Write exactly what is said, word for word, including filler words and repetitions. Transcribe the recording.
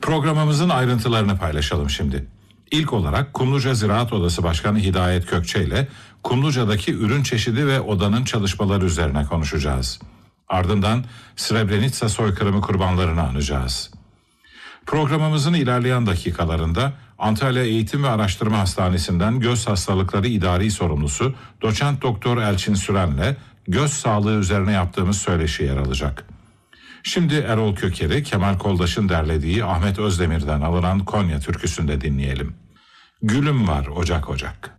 Programımızın ayrıntılarını paylaşalım şimdi. İlk olarak Kumluca Ziraat Odası Başkanı Hidayet Kökçe ile Kumluca'daki ürün çeşidi ve odanın çalışmaları üzerine konuşacağız. Ardından Srebrenica soykırımı kurbanlarını anacağız. Programımızın ilerleyen dakikalarında Antalya Eğitim ve Araştırma Hastanesi'nden göz hastalıkları idari sorumlusu Doçent Doktor Elçin Süren'le göz sağlığı üzerine yaptığımız söyleşi yer alacak. Şimdi Erol Köker'i Kemal Koldaş'ın derlediği Ahmet Özdemir'den alınan Konya türküsünde dinleyelim. Gülüm var ocak ocak.